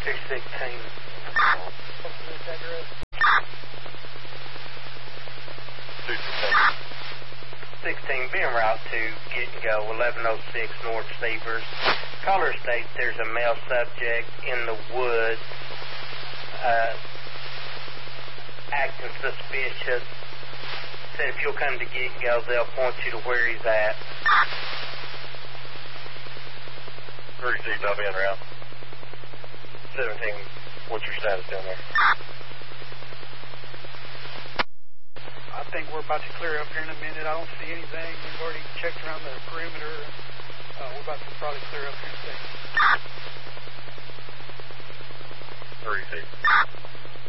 316. What's this address? 16, be en route to Get and Go, 1106 North Severs. Caller states there's a male subject in the woods acting suspicious. Said if you'll come to Get and Go, they'll point you to where he's at. 36, I'll be en route. 17, what's your status down there? I think we're about to clear up here in a minute. I don't see anything. We've already checked around the perimeter. We're about to probably clear up here in a second. 36.